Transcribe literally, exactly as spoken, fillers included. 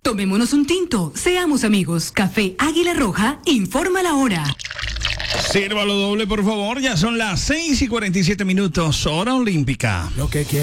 Tomémonos un tinto, seamos amigos. Café Águila Roja, informa la hora. Sírvalo doble, por favor. Ya son las seis y cuarenta y siete minutos, hora olímpica. Lo que quiero.